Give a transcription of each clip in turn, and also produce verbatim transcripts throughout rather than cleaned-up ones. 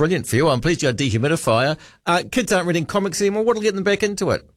brilliant for you. I'm pleased you got a dehumidifier. Uh, kids aren't reading comics anymore. What'll get them back into it?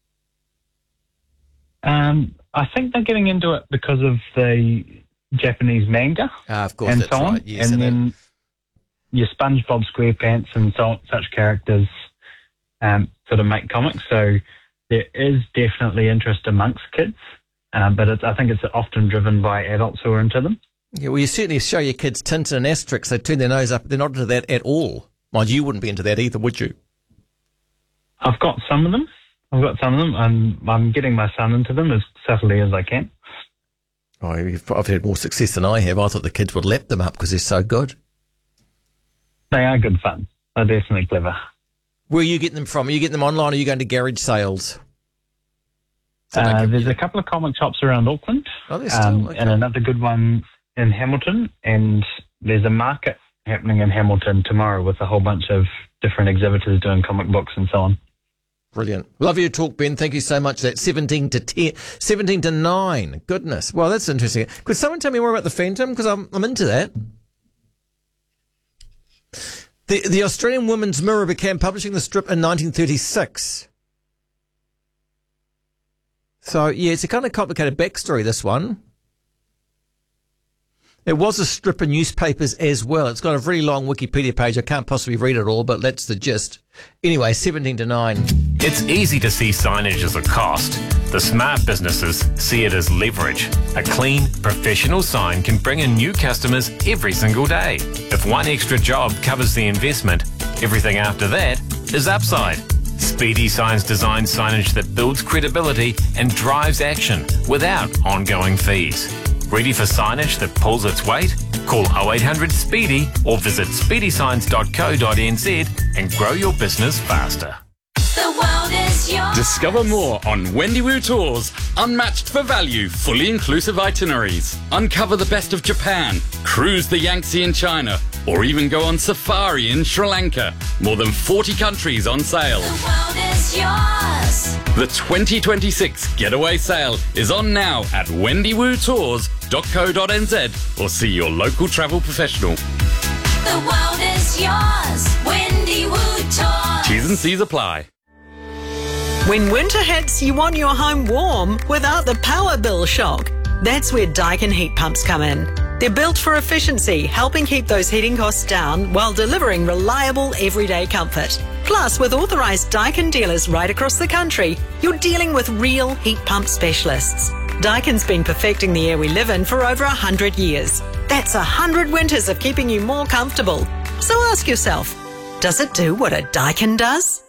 Um, I think they're getting into it because of the Japanese manga. Ah, of course, and that's so on. right. Yes, and and then your SpongeBob SquarePants and so on, such characters um, sort of make comics. So there is definitely interest amongst kids, um, but it's, I think it's often driven by adults who are into them. Yeah, well, you certainly show your kids Tintin and Asterix. They turn their nose up. They're not into that at all. Mind you, wouldn't be into that either, would you? I've got some of them. I've got some of them. I'm, I'm getting my son into them as subtly as I can. Oh, you've, I've had more success than I have. I thought the kids would lap them up because they're so good. They are good fun. They're definitely clever. Where are you getting them from? Are you getting them online or are you going to garage sales? So Uh, can, there's yeah. a couple of comic shops around Auckland. Oh, there's still, um, okay. And another good one in Hamilton. And there's a market happening in Hamilton tomorrow with a whole bunch of different exhibitors doing comic books and so on. Brilliant. Love your talk, Ben. Thank you so much. That's seventeen to ten, seventeen to nine. Goodness. Well, that's interesting. Could someone tell me more about the Phantom? Because I'm, I'm into that. The, the Australian Women's Mirror began publishing the strip in nineteen thirty-six. So, yeah, it's a kind of complicated backstory, this one. It was a strip in newspapers as well. It's got a very long Wikipedia page. I can't possibly read it all, but that's the gist. Anyway, seventeen to nine. It's easy to see signage as a cost. The smart businesses see it as leverage. A clean, professional sign can bring in new customers every single day. If one extra job covers the investment, everything after that is upside. Speedy Signs designs signage that builds credibility and drives action without ongoing fees. Ready for signage that pulls its weight? Call oh eight hundred SPEEDY or visit speedy signs dot co dot n z and grow your business faster. The world is yours. Discover more on Wendiwoo Tours. Unmatched for value, fully inclusive itineraries. Uncover the best of Japan. Cruise the Yangtze in China. Or even go on safari in Sri Lanka. More than forty countries on sale. The world is yours. The twenty twenty-six Getaway Sale is on now at wendiwoo tours dot co dot n z or see your local travel professional. The world is yours. Wendiwoo Tours. T's and C's apply. When winter hits, you want your home warm without the power bill shock. That's where Daikin heat pumps come in. They're built for efficiency, helping keep those heating costs down while delivering reliable everyday comfort. Plus, with authorised Daikin dealers right across the country, you're dealing with real heat pump specialists. Daikin's been perfecting the air we live in for over one hundred years. That's one hundred winters of keeping you more comfortable. So ask yourself, does it do what a Daikin does?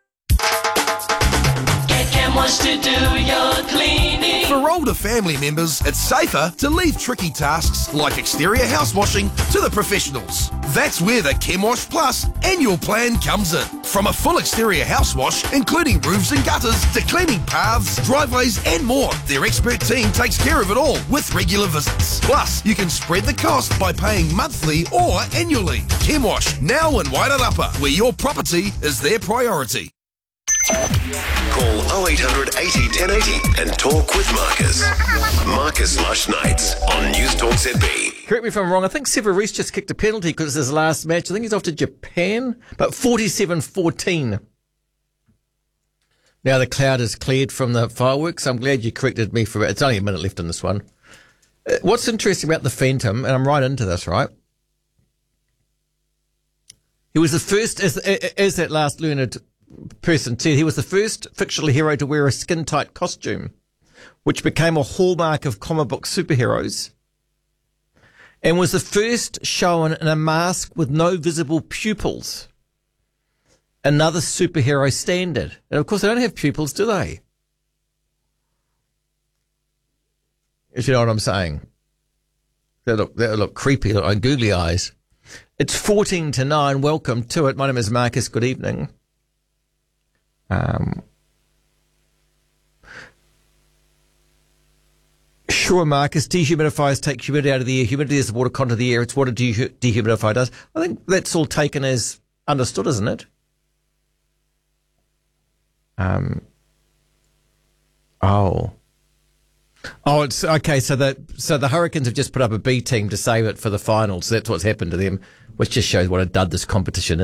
Wants to do your cleaning. For older family members, it's safer to leave tricky tasks like exterior house washing to the professionals. That's where the ChemWash Plus annual plan comes in. From a full exterior house wash, including roofs and gutters, to cleaning paths, driveways and more, their expert team takes care of it all with regular visits. Plus, you can spread the cost by paying monthly or annually. ChemWash, now in Wairarapa, where your property is their priority. Call oh eight hundred eighty ten eighty and talk with Marcus. Marcus Lush Nights on News Talk Z B. Correct me if I'm wrong. I think Severus just kicked a penalty because it's his last match. I think he's off to Japan, but forty-seven fourteen. Now the cloud is cleared from the fireworks. I'm glad you corrected me for it. It's only a minute left in this one. What's interesting about the Phantom, and I'm right into this, right? He was the first, as, as that last learned person said, he was the first fictional hero to wear a skin-tight costume, which became a hallmark of comic book superheroes, and was the first shown in a mask with no visible pupils, another superhero standard. And of course they don't have pupils, do they? If you know what I'm saying. They look, they look creepy, look like googly eyes. It's fourteen to nine. Welcome to it. My name is Marcus. Good evening. Um, sure, Marcus, dehumidifiers take humidity out of the air. Humidity is the water content of the air. It's what a dehu- dehumidifier does. I think that's all taken as understood, isn't it? Um. Oh. Oh, it's okay. So the so the Hurricanes have just put up a B team to save it for the finals. That's what's happened to them, which just shows what a dud this competition is.